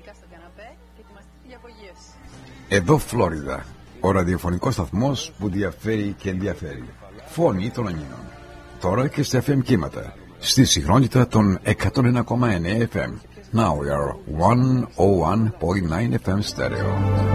Εδώ Φλόριδα, ο ραδιοφωνικός σταθμός που διαφέρει και ενδιαφέρει. Φωνή των Ελλήνων. Τώρα και στα FM κύματα, στη συχνότητα των 101,9 FM. Now we are 101.9 FM stereo.